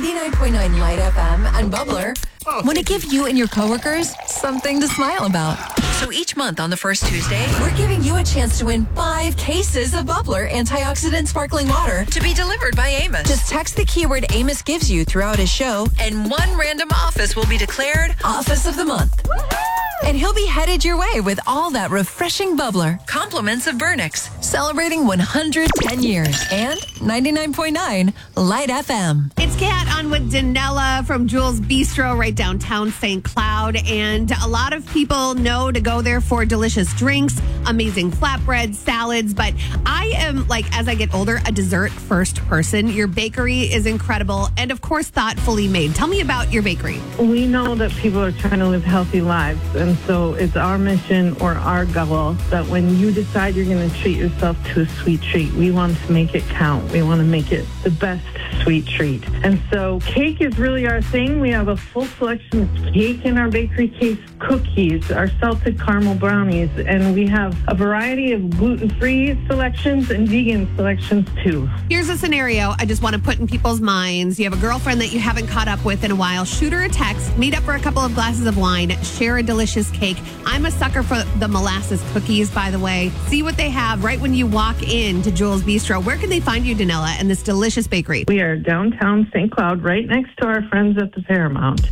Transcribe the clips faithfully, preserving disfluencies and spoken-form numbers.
ninety-nine point nine Light F M and Bubbler want to give you and your coworkers something to smile about. So each month on the first Tuesday, we're giving you a chance to win five cases of Bubbler antioxidant sparkling water to be delivered by Amos. Just text the keyword Amos gives you throughout his show, and one random office will be declared Office of the Month. And he'll be headed your way with all that refreshing bubbler. Compliments of Burnix, celebrating one hundred ten years. And ninety-nine point nine Light F M. It's Kat on with Danella from Jules Bistro right downtown Saint Cloud. And a lot of people know to go there for delicious drinks, amazing flatbreads, salads. But I am, like, as I get older, a dessert first person. Your bakery is incredible and, of course, thoughtfully made. Tell me about your bakery. We know that people are trying to live healthy lives. And so it's our mission or our goal that when you decide you're going to treat yourself to a sweet treat, we want to make it count. We want to make it the best sweet treat. And so cake is really our thing. We have a full selection of cake in our bakery case, cookies, our salted caramel brownies, and we have a variety of gluten-free selections and vegan selections too. Here's a scenario I just want to put in people's minds. You have a girlfriend that you haven't caught up with in a while. Shoot her a text, meet up for a couple of glasses of wine, share a delicious cake. I'm a sucker for the molasses cookies, by the way. See what they have right when you walk in to Jules Bistro. Where can they find you, Danella, and this delicious bakery? We are downtown Saint Cloud, right next to our friends at the Paramount.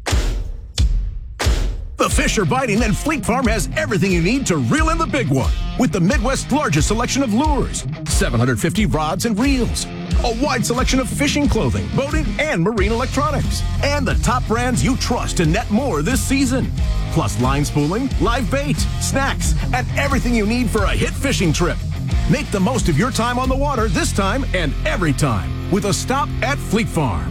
The fish are biting, and Fleet Farm has everything you need to reel in the big one. With the Midwest's largest selection of lures, seven hundred fifty rods and reels, a wide selection of fishing clothing, boating, and marine electronics, and the top brands you trust to net more this season. Plus line spooling, live bait, snacks, and everything you need for a hit fishing trip. Make the most of your time on the water this time and every time with a stop at Fleet Farm.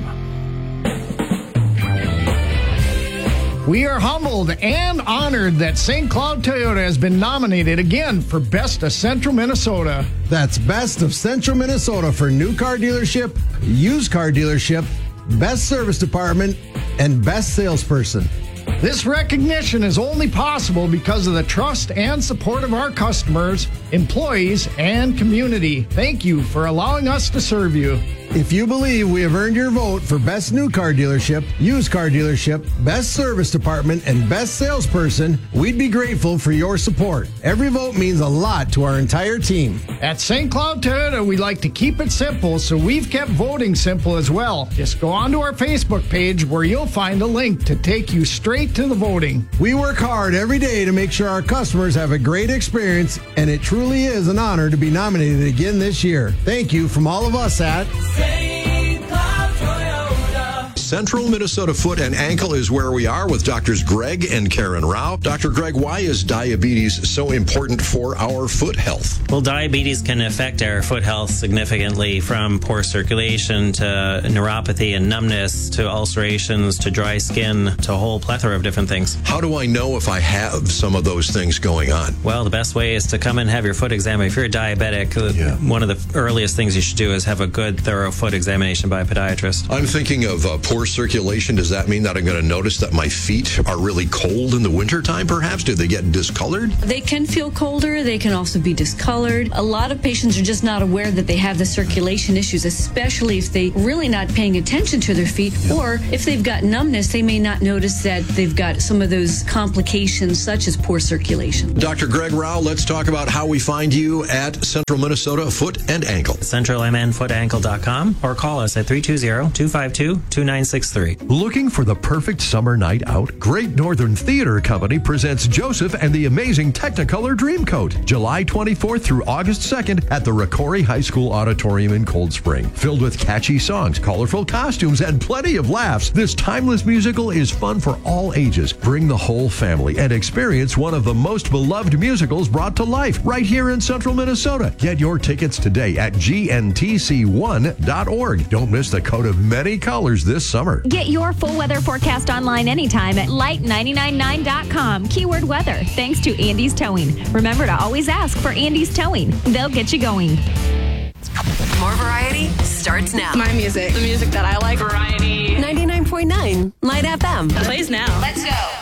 We are humbled and honored that Saint Cloud Toyota has been nominated again for Best of Central Minnesota. That's Best of Central Minnesota for new car dealership, used car dealership, best service department, and best salesperson. This recognition is only possible because of the trust and support of our customers, employees, and community. Thank you for allowing us to serve you. If you believe we have earned your vote for Best New Car Dealership, Used Car Dealership, Best Service Department, and Best Salesperson, we'd be grateful for your support. Every vote means a lot to our entire team. At Saint Cloud Toyota, we like to keep it simple, so we've kept voting simple as well. Just go onto our Facebook page where you'll find a link to take you straight to the voting. We work hard every day to make sure our customers have a great experience, and it truly is an honor to be nominated again this year. Thank you from all of us at Saint Cloud Toyota. Central Minnesota Foot and Ankle is where we are with Doctors Greg and Karen Rao. Doctor Greg, why is diabetes so important for our foot health? Well, diabetes can affect our foot health significantly, from poor circulation to neuropathy and numbness to ulcerations to dry skin to a whole plethora of different things. How do I know if I have some of those things going on? Well, the best way is to come and have your foot examined. If you're a diabetic, yeah. one of the earliest things you should do is have a good, thorough foot examination by a podiatrist. I'm thinking of uh, poor circulation. Does that mean that I'm going to notice that my feet are really cold in the wintertime, perhaps? Do they get discolored? They can feel colder. They can also be discolored. A lot of patients are just not aware that they have the circulation issues, especially if they're really not paying attention to their feet, yeah. or if they've got numbness, they may not notice that they've got some of those complications such as poor circulation. Doctor Greg Rao, let's talk about how we find you at Central Minnesota Foot and Ankle. central m n foot ankle dot com or call us at three two zero, two five two, two nine six three. Looking for the perfect summer night out? Great Northern Theater Company presents Joseph and the Amazing Technicolor Dreamcoat, July twenty-fourth through August second at the Ricori High School Auditorium in Cold Spring. Filled with catchy songs, colorful costumes, and plenty of laughs, this timeless musical is fun for all ages. Bring the whole family and experience one of the most beloved musicals brought to life right here in Central Minnesota. Get your tickets today at G N T C one dot org. Don't miss the coat of many colors this summer. Get your full weather forecast online anytime at light nine nine nine dot com. Keyword weather. Thanks to Andy's Towing. Remember to always ask for Andy's Towing. They'll get you going. More variety starts now. My music. The music that I like. Variety. ninety-nine point nine Light F M. Plays now. Let's go.